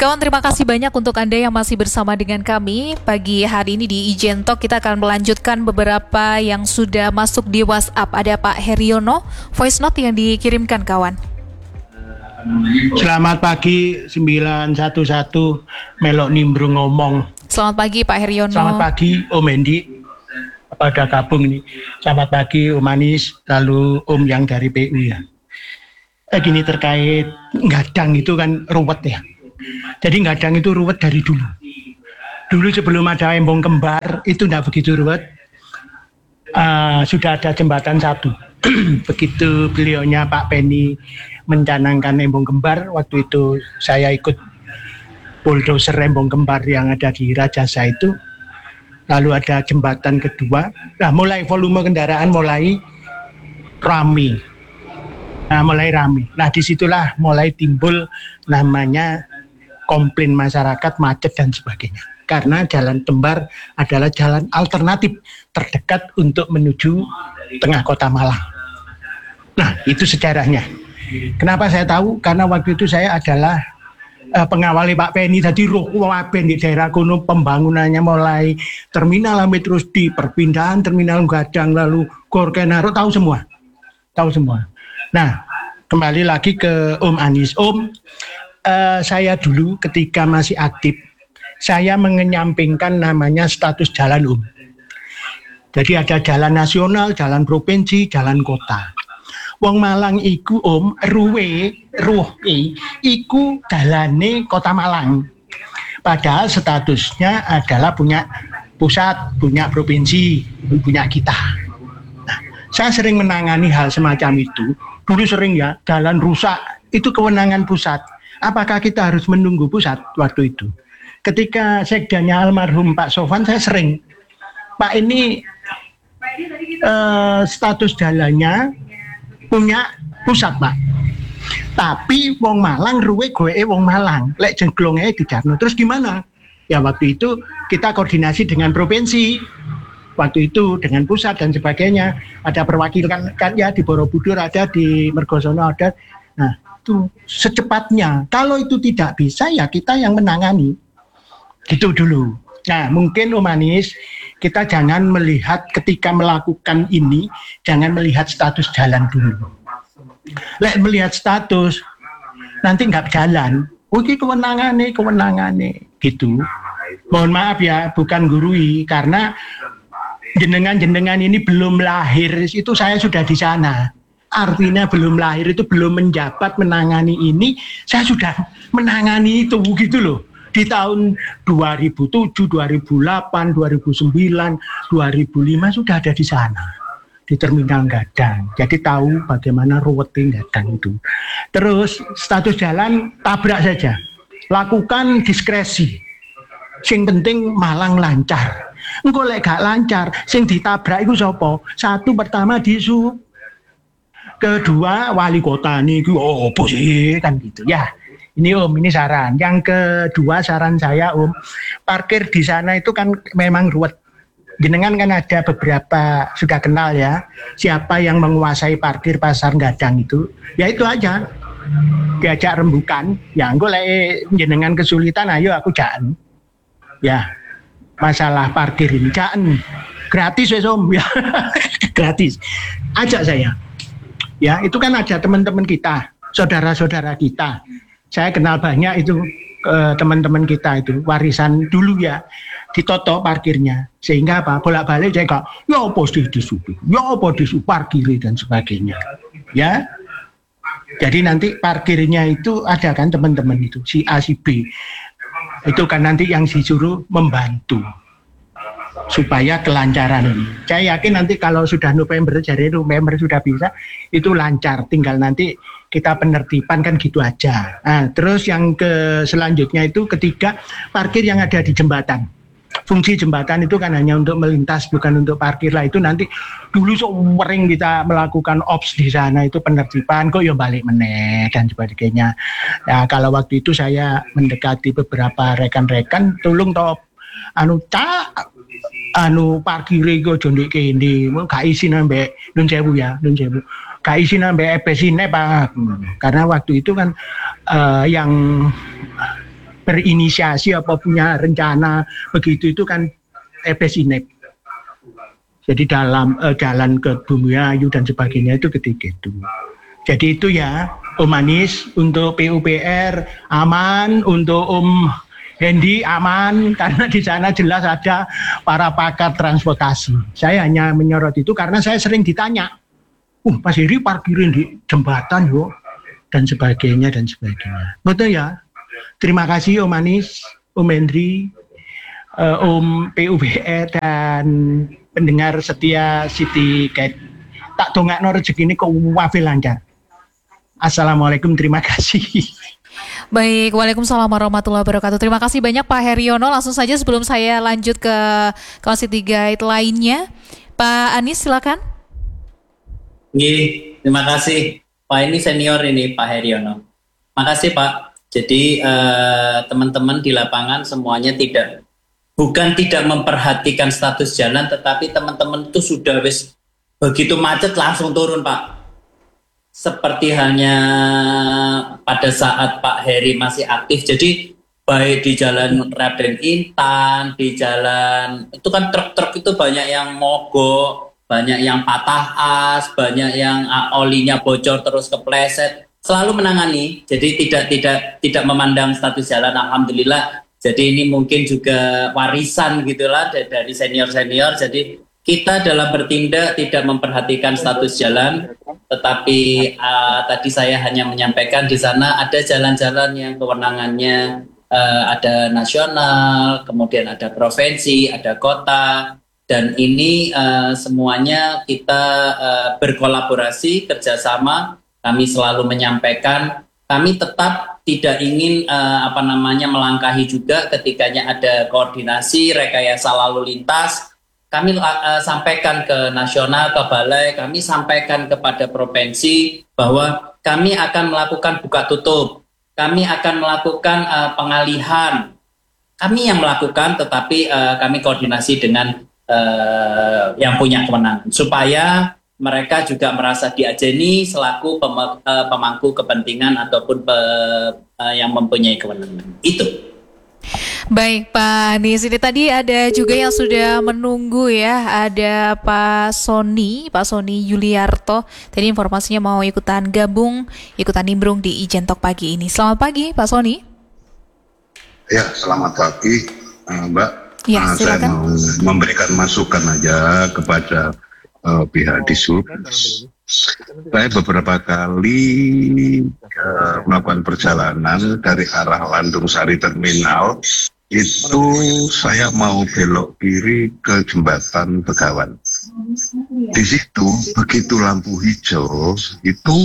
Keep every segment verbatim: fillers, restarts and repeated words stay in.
Kawan, terima kasih banyak untuk Anda yang masih bersama dengan kami. Pagi hari ini di Ijen Talk kita akan melanjutkan beberapa yang sudah masuk di WhatsApp. Ada Pak Heriono, voice note yang dikirimkan kawan. Selamat pagi sembilan satu satu Melok Nimbrung ngomong. Selamat pagi Pak Heriono. Selamat pagi Om Endi. Apa udah gabung ini? Selamat pagi Om Anis, lalu Om yang dari P U ya. Eh, gini terkait gadang itu kan ruwet ya. Jadi gadang itu ruwet dari dulu. Dulu sebelum ada embong kembar itu tidak begitu ruwet. Uh, sudah ada jembatan satu. Begitu beliaunya Pak Penny mencanangkan embong kembar, waktu itu saya ikut bulldozer embong kembar yang ada di Rajasa itu. Lalu ada jembatan kedua. Nah, mulai volume kendaraan mulai ramai. Nah, mulai ramai. Nah, disitulah mulai timbul namanya komplain masyarakat macet dan sebagainya. Karena jalan kembar adalah jalan alternatif terdekat untuk menuju tengah kota Malang. Nah, itu sejarahnya. Kenapa saya tahu? Karena waktu itu saya adalah uh, pengawali Pak Penny. Jadi roh waben di daerah kuno pembangunannya mulai terminal sampai terus di perpindahan terminal Gadang lalu Gor Kenaro, tahu semua. Tahu semua. Nah, kembali lagi ke Om Anis. Om, uh, saya dulu ketika masih aktif, saya mengenyampingkan namanya status jalan Om. Jadi ada jalan nasional, jalan provinsi, jalan kota. Wong Malang iku Om, ruwe, ruwe, iku dalane kota Malang. Padahal statusnya adalah punya pusat, punya provinsi, punya kita. Nah, saya sering menangani hal semacam itu. Dulu sering ya, jalan rusak, itu kewenangan pusat. Apakah kita harus menunggu pusat waktu itu? Ketika sekdanya almarhum Pak Sofan, saya sering, Pak ini uh, status jalannya punya pusat Pak. Tapi wong Malang ruwe goe wong Malang, lek jengglonge di Jarno. Terus gimana? Ya waktu itu kita koordinasi dengan provinsi. Waktu itu dengan pusat dan sebagainya, ada perwakilan kan ya di Borobudur ada, di Mergosono ada. Nah, itu secepatnya. Kalau itu tidak bisa ya kita yang menangani. Gitu dulu. Nah, mungkin Om Anis, kita jangan melihat ketika melakukan ini, jangan melihat status jalan dulu. Lek melihat status, nanti nggak jalan. Oh, ini kewenangan nih, kewenangan nih. Gitu. Mohon maaf ya, bukan gurui, karena jenengan-jenengan ini belum lahir, itu saya sudah di sana. Artinya belum lahir itu belum menjabat menangani ini, saya sudah menangani itu gitu loh. Di tahun dua ribu tujuh, dua ribu delapan, dua ribu sembilan, dua ribu lima sudah ada di sana. Di terminal Gadang. Jadi tahu bagaimana ruweting Gadang itu. Terus status jalan tabrak saja. Lakukan diskresi. Sing penting Malang lancar. Engko lek gak lancar, sing ditabrak iku sapa? Satu pertama disu. Kedua wali kota niku oh, opo sih kan gitu ya. Ini Om, ini saran. Yang kedua saran saya Om, parkir di sana itu kan memang ruwet. Jenengan kan ada beberapa sudah kenal ya, siapa yang menguasai parkir pasar Gadang itu. Ya itu aja. Diajak rembukan, ya engko lek jenengan kesulitan ayo aku jalan. Ya. Masalah parkir ini jangan gratis wes Om ya. Gratis ajak saya ya, itu kan ada teman-teman kita, saudara-saudara kita, saya kenal banyak itu eh, teman-teman kita itu warisan dulu ya, ditoto parkirnya sehingga apa bolak-balik saya kok ya apa sih disupi ya apa disupi parkir dan sebagainya ya. Jadi nanti parkirnya itu ada kan teman-teman itu si A si B itu kan nanti yang disuruh membantu supaya kelancaran ini. Saya yakin nanti kalau sudah November, jadi November sudah bisa, itu lancar. Tinggal nanti kita penertiban kan gitu aja. Nah, terus yang ke selanjutnya itu ketiga, parkir yang ada di jembatan. Fungsi jembatan itu kan hanya untuk melintas, bukan untuk parkir lah. Itu nanti dulu sering kita melakukan ops di sana itu penertiban, kok ya balik meneh dan sebagainya. Nah, kalau waktu itu saya mendekati beberapa rekan-rekan, tolong top anu cak anu parkir iku aja ndek kene, gak isin ambek Nun Sewu ya, Nun Sewu. Gak isin ambek E P S I N E Pak. Karena waktu itu kan uh, yang berinisiasi apa punya rencana begitu itu kan T P Sinek. Jadi dalam uh, jalan ke Bumiayu dan sebagainya itu ketika itu. Jadi itu ya Om Anies, untuk P U P R aman, untuk Om Hendy aman, karena di sana jelas ada para pakar transportasi. Saya hanya menyorot itu karena saya sering ditanya, uh Mas Heri parkirin di jembatan yuk, dan sebagainya dan sebagainya. Betul ya. Terima kasih Om Anies, Om Henry, uh, Om P U P R dan pendengar setia City Guide. Tak dongakno rezeki ini kok wae lancar. Assalamualaikum, terima kasih. Baik, waalaikumsalam warahmatullahi wabarakatuh. Terima kasih banyak Pak Heriono. Langsung saja sebelum saya lanjut ke kawan City Guide lainnya, Pak Anies silakan. Nggih, terima kasih. Pak ini senior ini Pak Heriono. Makasih Pak. Jadi eh, teman-teman di lapangan semuanya tidak bukan tidak memperhatikan status jalan, tetapi teman-teman itu sudah wis begitu macet langsung turun Pak. Seperti hanya pada saat Pak Heri masih aktif, jadi baik di jalan Raden Intan, di jalan itu kan truk-truk itu banyak yang mogok, banyak yang patah as, banyak yang olinya bocor terus kepleset, selalu menangani. Jadi tidak tidak tidak memandang status jalan, alhamdulillah. Jadi ini mungkin juga warisan gitulah dari senior-senior. Jadi kita dalam bertindak tidak memperhatikan status jalan, tetapi uh, tadi saya hanya menyampaikan di sana ada jalan-jalan yang kewenangannya uh, ada nasional, kemudian ada provinsi, ada kota, dan ini uh, semuanya kita uh, berkolaborasi, kerjasama. Kami selalu menyampaikan, kami tetap tidak ingin uh, apa namanya melangkahi juga ketikanya ada koordinasi rekayasa lalu lintas. Kami uh, sampaikan ke nasional, ke balai, kami sampaikan kepada provinsi bahwa kami akan melakukan buka tutup, kami akan melakukan uh, pengalihan, kami yang melakukan, tetapi uh, kami koordinasi dengan uh, yang punya kewenangan, supaya mereka juga merasa diajeni selaku pem- uh, pemangku kepentingan ataupun pe- uh, yang mempunyai kewenangan. Itu. Baik Pak Anies, ini tadi ada juga yang sudah menunggu ya, ada Pak Sony, Pak Sony Yuliarto. Tadi informasinya mau ikutan gabung, ikutan nimbrung di Ijentok pagi ini. Selamat pagi Pak Sony. Ya, selamat pagi Mbak. Ya, uh, saya mau memberikan masukan aja kepada uh, pihak Dishub. Saya beberapa kali uh, melakukan perjalanan dari arah Landung Sari Terminal, itu saya mau belok kiri ke jembatan Begawan. Di situ begitu lampu hijau itu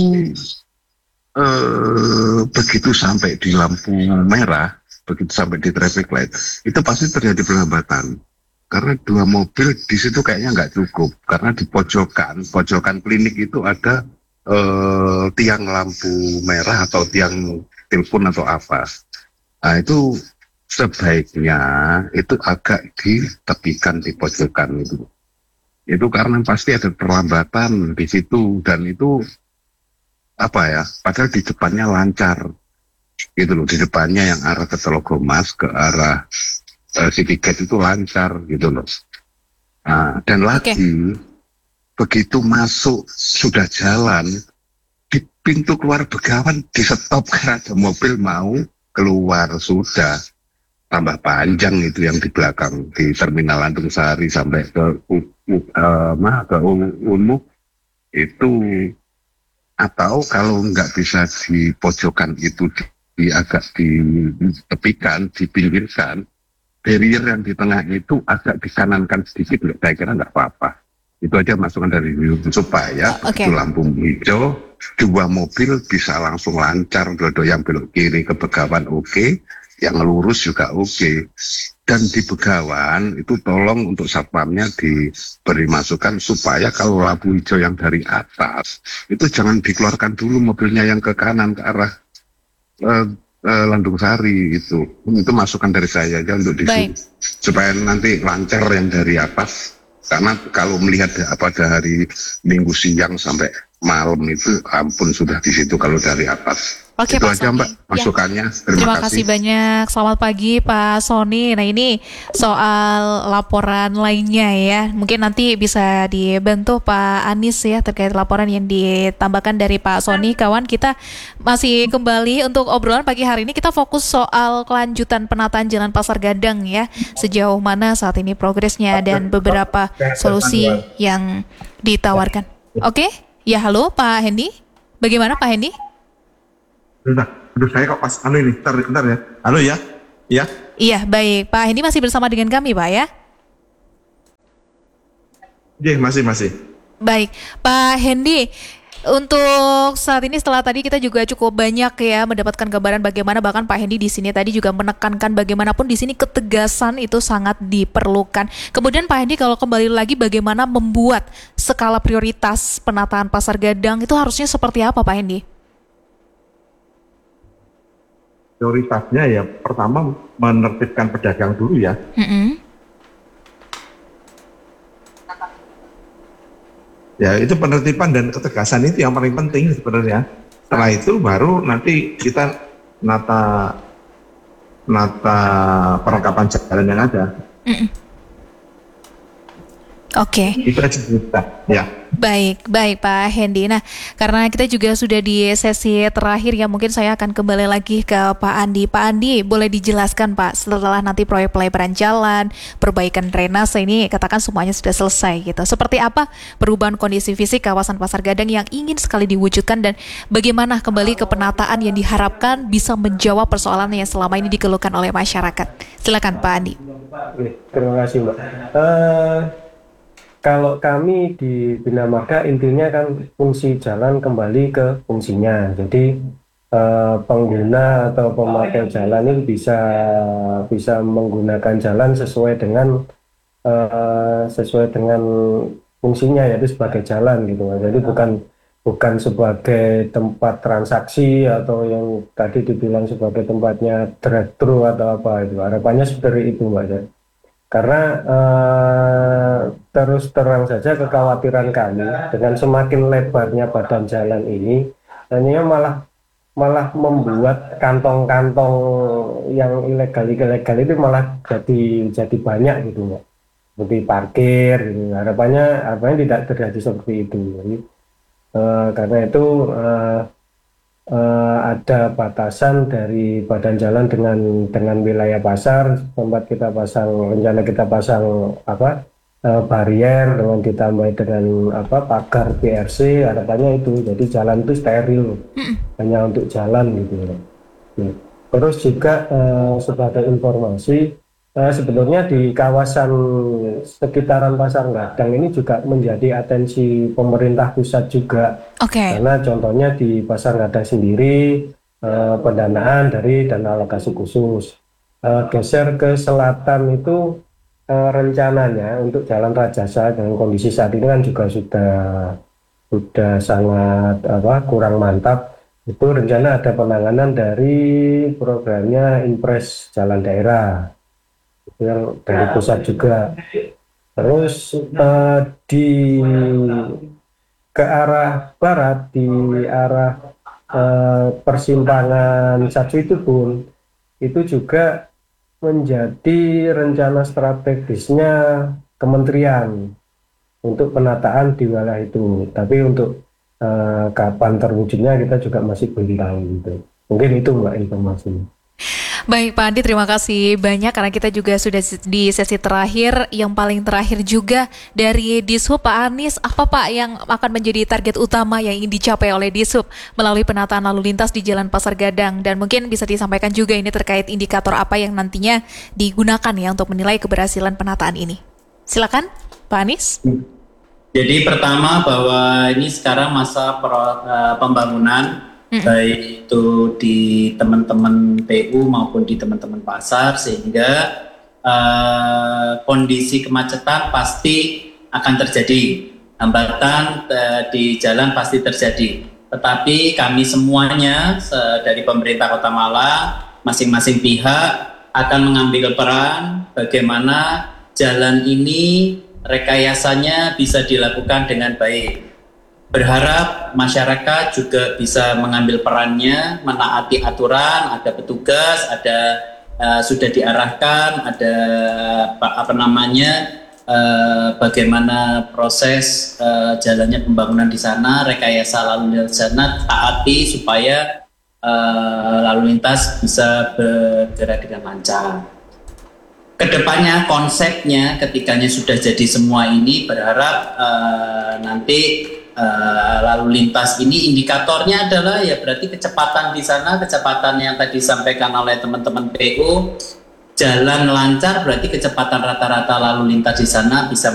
uh, begitu sampai di lampu merah, begitu sampai di traffic light, itu pasti terjadi perlambatan. Karena dua mobil di situ kayaknya nggak cukup, karena di pojokan, pojokan klinik itu ada eh, tiang lampu merah atau tiang telepon atau apa. Nah itu sebaiknya itu agak ditepikan di pojokan itu. Itu karena pasti ada perlambatan di situ, dan itu apa ya? Padahal di depannya lancar, gitu loh. Di depannya yang arah ke Telogomas ke arah Uh, City Guide itu lancar gitu loh. Nah, dan lagi okay. Begitu masuk sudah jalan di pintu keluar Begawan di stop karena ada mobil mau keluar, sudah tambah panjang itu yang di belakang di Terminal Landung Sari sampai ke uh, mah ke Unmu itu. Atau kalau nggak bisa di pojokan itu di, di agak ditepikan, dipinggirkan, barrier yang di tengah itu agak dikanankan sedikit, saya kira nggak apa-apa. Itu aja masukan dari Yusuf, supaya okay. Begitu lampu hijau, dua mobil bisa langsung lancar, dua-dua yang belok kiri ke Begawan oke, okay, yang lurus juga oke. Okay. Dan di Begawan itu tolong untuk satpamnya diberi masukan supaya kalau lampu hijau yang dari atas itu jangan dikeluarkan dulu mobilnya yang ke kanan ke arah uh, Uh, Landung Sari itu. Itu masukan dari saya aja untuk Dishub supaya nanti lancar yang dari atas, karena kalau melihat pada hari Minggu siang sampai malam itu ampun sudah di situ kalau dari atas. Oke, Itu Pak aja Sony. Mbak Ya. masukannya. Terima, Terima kasih banyak. Selamat pagi Pak Sony. Nah ini soal laporan lainnya ya. Mungkin nanti bisa dibantu Pak Anis ya terkait laporan yang ditambahkan dari Pak Sony. Kawan, kita masih kembali untuk obrolan pagi hari ini. Kita fokus soal kelanjutan penataan Jalan Pasar Gadang ya. Sejauh mana saat ini progresnya dan beberapa solusi yang ditawarkan. Oke? Ya halo Pak Hendy. Bagaimana Pak Hendy? Bentar, aduh saya kok pas anu ini, bentar, bentar ya. Halo ya, ya. Iya, baik. Pak Hendy masih bersama dengan kami, Pak ya? Iya, masih, masih. Baik, Pak Hendy, untuk saat ini setelah tadi kita juga cukup banyak ya mendapatkan gambaran bagaimana bahkan Pak Hendy di sini tadi juga menekankan bagaimanapun di sini ketegasan itu sangat diperlukan. Kemudian Pak Hendy kalau kembali lagi bagaimana membuat skala prioritas penataan Pasar Gadang itu harusnya seperti apa Pak Hendy? Prioritasnya ya pertama menertibkan pedagang dulu ya. Mm-hmm. Ya itu penertiban dan ketegasan itu yang paling penting sebenarnya. Setelah itu baru nanti kita nata nata perlengkapan jalan yang ada. Mm-mm. Oke. Okay. Itu aja kita. Ya. Baik, baik Pak Hendy. Nah, karena kita juga sudah di sesi terakhir ya, mungkin saya akan kembali lagi ke Pak Andi. Pak Andi, boleh dijelaskan Pak, setelah nanti proyek pelebaran jalan, perbaikan drainase ini, katakan semuanya sudah selesai gitu. Seperti apa perubahan kondisi fisik kawasan Pasar Gadang yang ingin sekali diwujudkan dan bagaimana kembali ke penataan yang diharapkan bisa menjawab persoalan yang selama ini dikeluhkan oleh masyarakat. Silakan Pak Andi. Terima kasih Mbak. Uh... Kalau kami di Bina Marga intinya kan fungsi jalan kembali ke fungsinya. Jadi eh, pengguna atau pemakai jalan ini bisa bisa menggunakan jalan sesuai dengan eh, sesuai dengan fungsinya, yaitu sebagai jalan gitu. Jadi bukan bukan sebagai tempat transaksi atau yang tadi dibilang sebagai tempatnya drive-thru atau apa itu. Harapannya seperti itu Mbak. Karena uh, terus terang saja kekhawatiran kami dengan semakin lebarnya badan jalan ini, hanya malah malah membuat kantong-kantong yang ilegal-ilegal itu malah jadi jadi banyak gitu Mbak. Seperti parkir gitu. Harapannya harapannya tidak terjadi seperti itu. Jadi, uh, karena itu uh, Uh, ada batasan dari badan jalan dengan dengan wilayah pasar. Tempat kita pasang, rencana kita pasang apa uh, barier dengan ditambah dengan apa pagar P R C, harapannya itu jadi jalan itu steril, hanya untuk jalan gitu. Nah, terus juga uh, sebagai informasi, uh, sebenarnya di kawasan sekitaran Pasar Gadang ini juga menjadi atensi pemerintah pusat juga. Okay. Karena contohnya di Pasar Gadang sendiri eh, pendanaan dari dana alokasi khusus. Eh, geser ke selatan itu eh, rencananya untuk Jalan Rajasa dengan kondisi saat ini kan juga sudah sudah sangat apa kurang mantap. Itu rencana ada penanganan dari programnya Impres Jalan Daerah. Itu yang dari pusat juga. Terus eh, di ke arah barat di arah uh, persimpangan Sacu itu pun itu juga menjadi rencana strategisnya kementerian untuk penataan di wilayah itu. Tapi untuk uh, kapan terwujudnya kita juga masih belum tahu gitu. Mungkin itu Mbak informasinya. Baik Pak Andi, terima kasih banyak karena kita juga sudah di sesi terakhir. Yang paling terakhir juga dari Dishub, Pak Anis, apa Pak yang akan menjadi target utama yang ingin dicapai oleh Dishub melalui penataan lalu lintas di Jalan Pasar Gadang, dan mungkin bisa disampaikan juga ini terkait indikator apa yang nantinya digunakan ya untuk menilai keberhasilan penataan ini. Silakan Pak Anis. Jadi pertama bahwa ini sekarang masa pro, uh, pembangunan, Mm-hmm. baik itu di teman-teman P U maupun di teman-teman pasar, sehingga uh, kondisi kemacetan pasti akan terjadi, hambatan uh, di jalan pasti terjadi. Tetapi kami semuanya se- dari pemerintah Kota Malang, masing-masing pihak akan mengambil peran bagaimana jalan ini rekayasanya bisa dilakukan dengan baik. berharap masyarakat juga bisa mengambil perannya, menaati aturan, ada petugas, ada uh, sudah diarahkan, ada apa, apa namanya, uh, bagaimana proses uh, jalannya pembangunan di sana, rekayasa lalu lintas di sana, taati supaya uh, lalu lintas bisa bergerak dengan lancar. Kedepannya konsepnya ketikanya sudah jadi semua ini, berharap uh, nanti uh, lalu lintas ini indikatornya adalah ya berarti kecepatan di sana, kecepatan yang tadi disampaikan oleh teman-teman P U, jalan lancar berarti kecepatan rata-rata lalu lintas di sana bisa